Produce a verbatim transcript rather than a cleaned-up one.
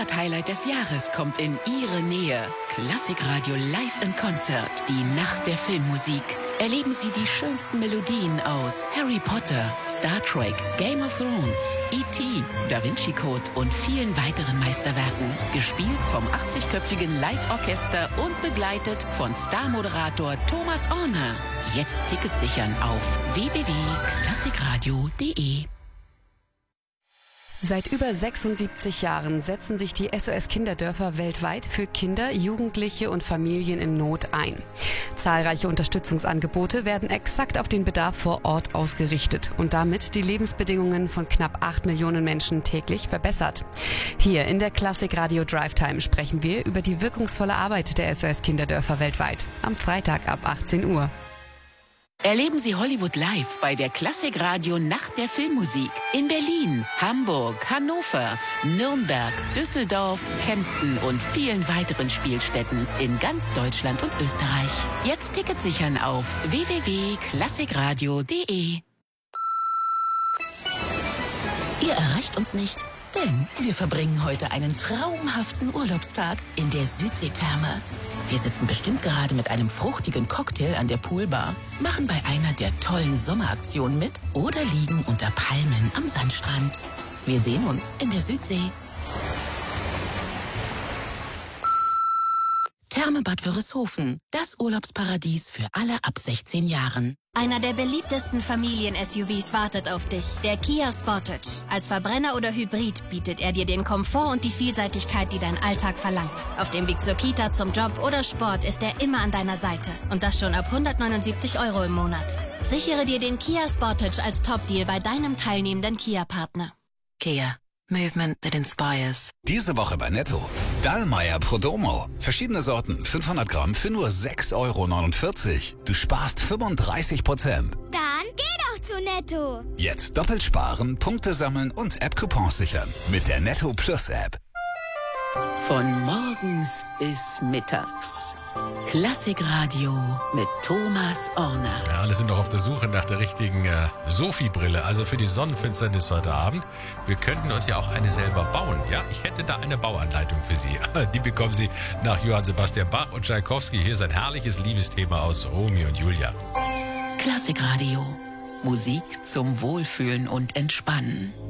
Highlight des Jahres kommt in Ihre Nähe. Klassikradio Live in Concert. Die Nacht der Filmmusik. Erleben Sie die schönsten Melodien aus Harry Potter, Star Trek, Game of Thrones, E T, Da Vinci Code und vielen weiteren Meisterwerken. Gespielt vom achtzigköpfigen Live-Orchester und begleitet von Starmoderator Thomas Orner. Jetzt Tickets sichern auf w w w punkt klassikradio punkt de. Seit über sechsundsiebzig Jahren setzen sich die S O S Kinderdörfer weltweit für Kinder, Jugendliche und Familien in Not ein. Zahlreiche Unterstützungsangebote werden exakt auf den Bedarf vor Ort ausgerichtet und damit die Lebensbedingungen von knapp acht Millionen Menschen täglich verbessert. Hier in der Klassikradio Drive Time sprechen wir über die wirkungsvolle Arbeit der S O S Kinderdörfer weltweit. Am Freitag ab achtzehn Uhr. Erleben Sie Hollywood live bei der Klassikradio Nacht der Filmmusik in Berlin, Hamburg, Hannover, Nürnberg, Düsseldorf, Kempten und vielen weiteren Spielstätten in ganz Deutschland und Österreich. Jetzt Tickets sichern auf w w w punkt klassikradio punkt de. Ihr erreicht uns nicht, denn wir verbringen heute einen traumhaften Urlaubstag in der Südseetherme. Wir sitzen bestimmt gerade mit einem fruchtigen Cocktail an der Poolbar, machen bei einer der tollen Sommeraktionen mit oder liegen unter Palmen am Sandstrand. Wir sehen uns in der Südsee. Therme Bad Wörishofen, das Urlaubsparadies für alle ab sechzehn Jahren. Einer der beliebtesten Familien-S U Vs wartet auf dich, der Kia Sportage. Als Verbrenner oder Hybrid bietet er dir den Komfort und die Vielseitigkeit, die dein Alltag verlangt. Auf dem Weg zur Kita, zum Job oder Sport ist er immer an deiner Seite. Und das schon ab hundertneunundsiebzig Euro im Monat. Sichere dir den Kia Sportage als Top-Deal bei deinem teilnehmenden Kia-Partner. Kia. Movement that inspires. Diese Woche bei Netto. Dallmayr Prodomo. Verschiedene Sorten, fünfhundert Gramm für nur sechs Euro neunundvierzig. Du sparst fünfunddreißig Prozent. Dann geh doch zu Netto. Jetzt doppelt sparen, Punkte sammeln und App-Coupons sichern. Mit der Netto Plus App. Von morgens bis mittags. Klassikradio mit Thomas Orner. Ja, alle sind noch auf der Suche nach der richtigen äh, Sophie-Brille, also für die Sonnenfinsternis heute Abend. Wir könnten uns ja auch eine selber bauen. Ja, ich hätte da eine Bauanleitung für Sie. Die bekommen Sie nach Johann Sebastian Bach und Tschaikowski. Hier ist ein herrliches Liebesthema aus Romeo und Julia. Klassikradio. Musik zum Wohlfühlen und Entspannen.